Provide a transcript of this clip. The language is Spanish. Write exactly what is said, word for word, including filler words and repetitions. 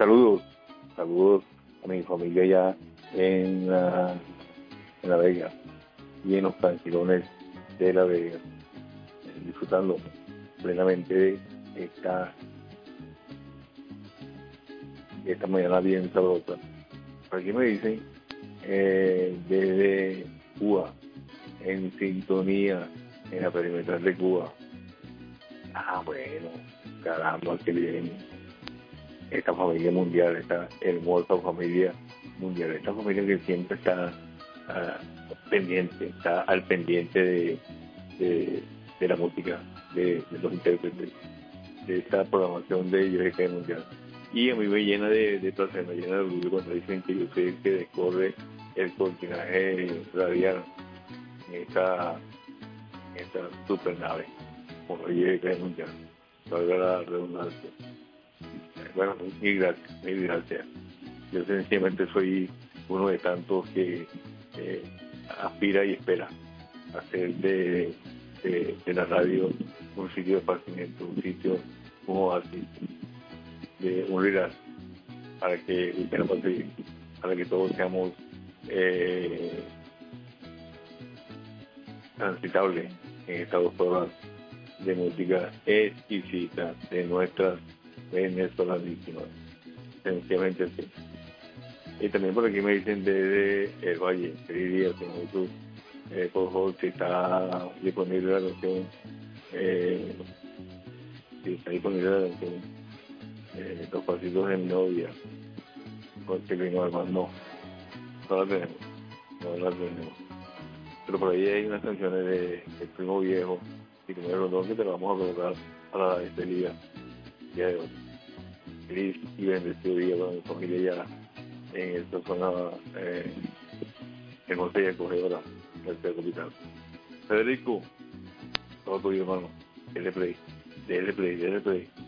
saludos, saludos a mi familia ya en la, en la Vega y en los tranquilones de la Vega, disfrutando plenamente de esta, esta mañana bien sabrosa. Por aquí me dicen, eh, desde Cuba, en sintonía en la perimetral de Cuba. Ah, bueno, caramba, qué bien. Esta familia mundial, esta hermosa familia mundial, esta familia que siempre está uh, pendiente, está al pendiente de, de, de la música, de, de los intérpretes, de esta programación de I G K Mundial. Y a mí me llena de, de placer, me llena de orgullo cuando dicen que yo soy el que descorre el cortinaje radial en esta, en esta super nave, como I G K Mundial. Valga la redundancia. Bueno, mil gracias, mil gracias. Yo sencillamente soy uno de tantos que eh, aspira y espera hacer de, de, de la radio un sitio de esparcimiento, un sitio, un oasis, de un relax, para que para que todos seamos eh, transitables en estas dos horas de música exquisita de nuestras venezolanísimas, sencillamente así. Y también por aquí me dicen desde el Valle, queriría, señor Jesús, eh, por favor, si está disponible la canción, eh, si está disponible la canción, eh, Los pasitos de mi novia, porque no, además no, no la tenemos, no la tenemos. Pero por ahí hay unas canciones de El Primo Viejo y Primero Rondón que te las vamos a colocar para este día, día de hoy. Feliz y bendecido día para mi familia ya en esta zona eh, hermosa y acogedora del capital. Federico, todo tuyo, hermano. Dele play, dele play, dele play.